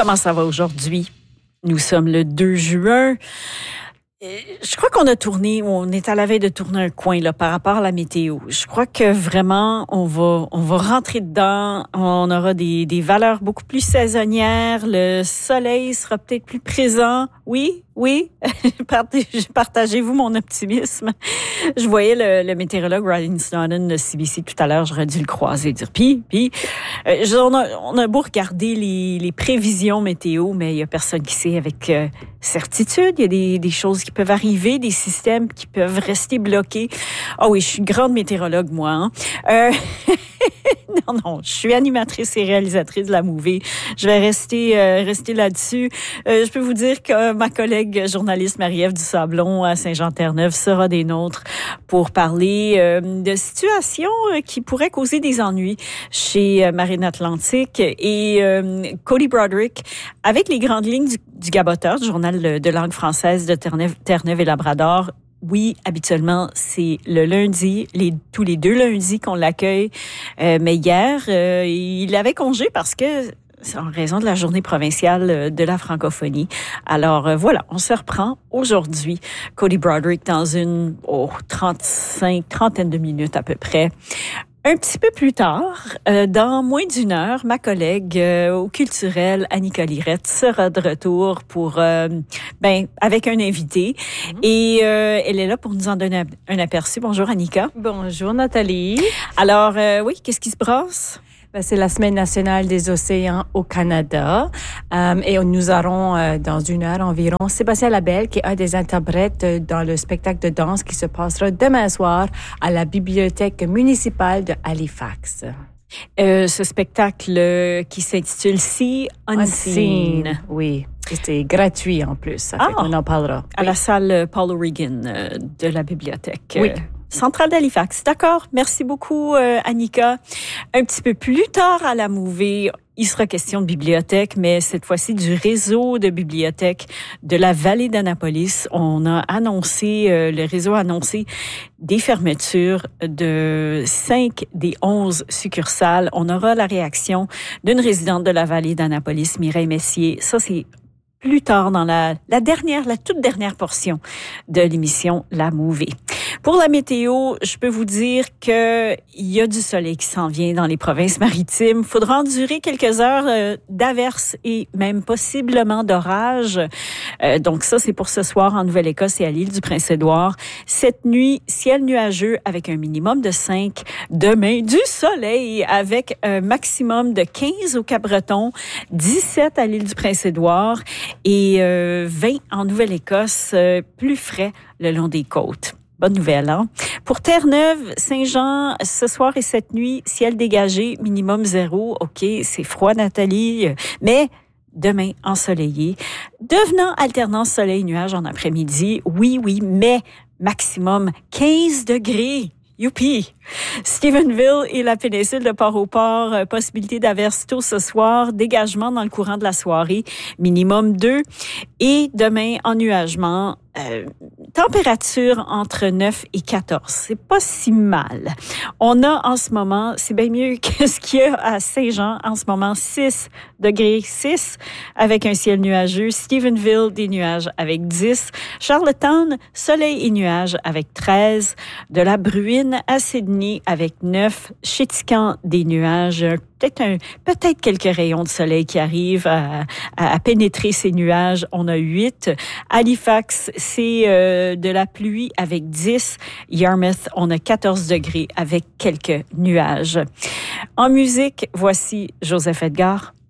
Comment ça va aujourd'hui? Nous sommes le 2 juin. Je crois qu'on est à la veille de tourner un coin là par rapport à la météo. Je crois que vraiment on va rentrer dedans. On aura des valeurs beaucoup plus saisonnières. Le soleil sera peut-être plus présent. Oui. Partagez-vous mon optimisme. Je voyais le météorologue Ryan Snowden de CBC tout à l'heure. J'aurais dû le croiser, dire on a beau regarder les prévisions météo, mais il y a personne qui sait avec certitude. Il y a des choses qui peuvent arriver, des systèmes qui peuvent rester bloqués. Ah oui, je suis une grande météorologue, moi. Non, je suis animatrice et réalisatrice de la Movie. Je vais rester là-dessus. Je peux vous dire que ma collègue journaliste Marie-Ève Dusablon à Saint-Jean-Terre-Neuve sera des nôtres pour parler de situations qui pourraient causer des ennuis chez Marine Atlantique et Cody Broderick avec les grandes lignes du Gaboteur, du journal de langue française de Terre-Neuve et Labrador. Oui, habituellement, c'est le lundi, tous les 2 lundis qu'on l'accueille. Mais hier, il avait congé parce que c'est en raison de la journée provinciale de la francophonie. Alors voilà, on se reprend aujourd'hui. Cody Broderick dans une trentaine de minutes à peu près. Un petit peu plus tard, dans moins d'une heure, ma collègue au culturel, Annika Lirette, sera de retour pour, avec un invité. Et elle est là pour nous en donner un aperçu. Bonjour, Annika. Bonjour, Nathalie. Alors, oui, qu'est-ce qui se brasse? C'est la Semaine nationale des océans au Canada et nous aurons dans une heure environ Sébastien Labelle, qui est un des interprètes dans le spectacle de danse qui se passera demain soir à la bibliothèque municipale de Halifax. Ce spectacle qui s'intitule See Unseen. Oui, c'est gratuit en plus, ça fait qu'on en parlera. À la salle Paul O'Regan de la bibliothèque. Oui. Centrale d'Halifax. D'accord. Merci beaucoup, Annika. Un petit peu plus tard à la Movie, il sera question de bibliothèque, mais cette fois-ci du réseau de bibliothèques de la vallée d'Annapolis. Le réseau a annoncé des fermetures de 5 des 11 succursales. On aura la réaction d'une résidente de la vallée d'Annapolis, Mireille Messier. Ça, c'est plus tard dans la toute dernière portion de l'émission La Movie. Pour la météo, je peux vous dire que il y a du soleil qui s'en vient dans les provinces maritimes. Faudra endurer quelques heures d'averses et même possiblement d'orages. Donc ça, c'est pour ce soir en Nouvelle-Écosse et à l'île du Prince-Édouard. Cette nuit, ciel nuageux avec un minimum de 5. Demain, du soleil avec un maximum de 15 au Cap-Breton, 17 à l'île du Prince-Édouard et 20 en Nouvelle-Écosse, plus frais le long des côtes. Bonne nouvelle, hein? Pour Terre-Neuve, Saint-Jean, ce soir et cette nuit, ciel dégagé, minimum 0. OK, c'est froid, Nathalie, mais demain, ensoleillé. Devenant alternance soleil-nuage en après-midi, oui, mais maximum 15 degrés. Youpi! Stephenville et la péninsule de Port-au-Port, possibilité d'averse tôt ce soir, dégagement dans le courant de la soirée, minimum 2. Et demain, ennuagement, température entre 9 et 14. C'est pas si mal. On a en ce moment, c'est bien mieux que ce qu'il y a à Saint-Jean, en ce moment 6 degrés 6 avec un ciel nuageux. Stephenville, des nuages avec 10. Charlottetown, soleil et nuages avec 13. De la Bruine à Sydney avec 9. Chéticamp, des nuages. Peut-être quelques rayons de soleil qui arrivent à pénétrer ces nuages. On a 8. Halifax, c'est de la pluie avec 10. Yarmouth, on a 14 degrés avec quelques nuages. En musique, voici Joseph Edgar.